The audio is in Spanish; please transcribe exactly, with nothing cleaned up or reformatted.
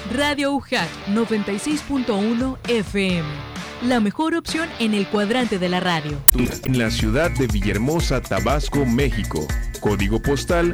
Radio U J A C noventa y seis punto uno F M. La mejor opción en el cuadrante de la radio. En la ciudad de Villahermosa, Tabasco, México. Código postal